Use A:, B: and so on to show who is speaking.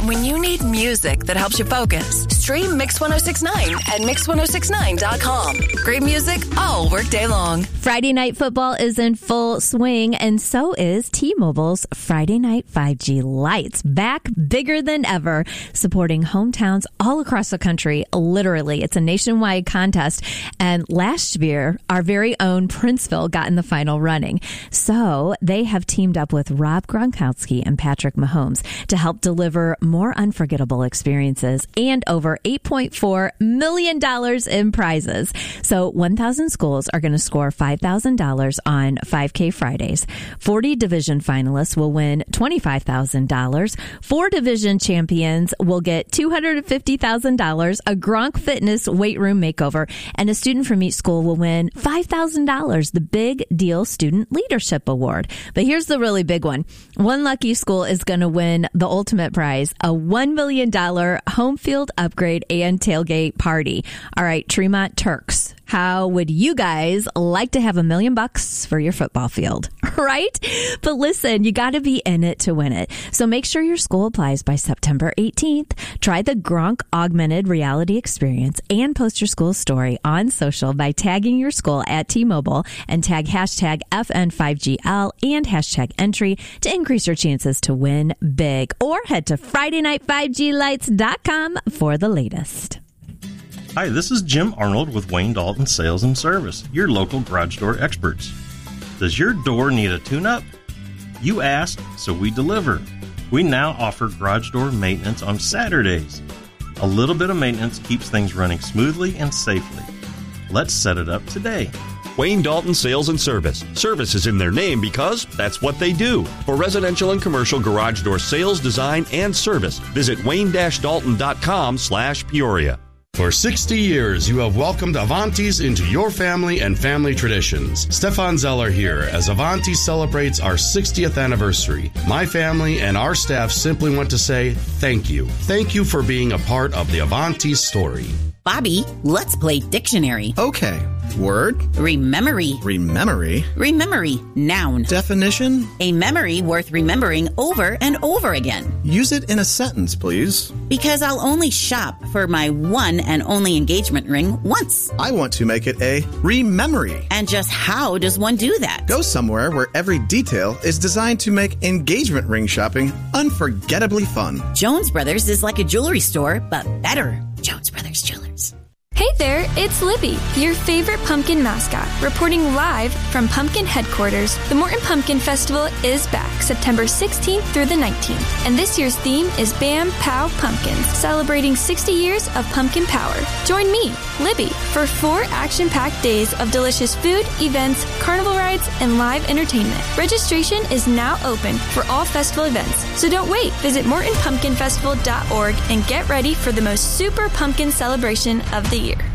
A: When you need music that helps you focus, stream Mix 1069 at Mix1069.com. Great music all workday long.
B: Friday night football is in full swing, and so is T-Mobile's Friday Night 5G Lights. Back bigger than ever, supporting hometowns all across the country. Literally, it's a nationwide contest. And last year, our very own Princeville got in the final running. So they have teamed up with Rob Gronkowski and Patrick Mahomes to help deliver more unforgettable experiences and over $8.4 million in prizes. So 1,000 schools are going to score $5,000 on 5K Fridays. 40 division finalists will win $25,000. 4 division champions will get $250,000, a Gronk Fitness weight room makeover, and a student from each school will win $5,000, the Big Deal Student Leadership Award. But here's the really big one. One lucky school is going to win the ultimate prize, a $1 million home field upgrade and tailgate party. All right, Tremont Turks, how would you guys like to have $1 million for your football field? Right? But listen, you got to be in it to win it. So make sure your school applies by September 18th. Try the Gronk Augmented Reality Experience and post your school story on social by tagging your school at T-Mobile and tag hashtag FN5GL and hashtag entry to increase your chances to win big. Or head to FridayNight5GLights.com for the latest.
C: Hi, this is Jim Arnold with Wayne Dalton Sales and Service, your local garage door experts. Does your door need a tune-up? You asked, so we deliver. We now offer garage door maintenance on Saturdays. A little bit of maintenance keeps things running smoothly and safely. Let's set it up today.
D: Wayne Dalton Sales and Service. Service is in their name because that's what they do. For residential and commercial garage door sales, design, and service, visit wayne-dalton.com/Peoria.
E: For 60 years, you have welcomed Avanti's into your family and family traditions. Stefan Zeller here as Avanti celebrates our 60th anniversary. My family and our staff simply want to say thank you. Thank you for being a part of the Avanti story.
F: Bobby, let's play dictionary.
G: Okay. Word.
F: Rememory.
G: Rememory.
F: Rememory. Noun.
G: Definition.
F: A memory worth remembering over and over again.
G: Use it in a sentence, please.
F: Because I'll only shop for my one and only engagement ring once.
G: I want to make it a rememory.
F: And just how does one do that?
G: Go somewhere where every detail is designed to make engagement ring shopping unforgettably fun.
F: Jones Brothers is like a jewelry store, but better. Jones Brothers Jewelers.
H: Hey there, it's Libby, your favorite pumpkin mascot, reporting live from Pumpkin Headquarters. The Morton Pumpkin Festival is back September 16th through the 19th, and this year's theme is Bam Pow Pumpkins, celebrating 60 years of pumpkin power. Join me, Libby, for 4 action-packed days of delicious food, events, carnival rides, and live entertainment. Registration is now open for all festival events, so don't wait. Visit MortonPumpkinFestival.org and get ready for the most super pumpkin celebration of the year.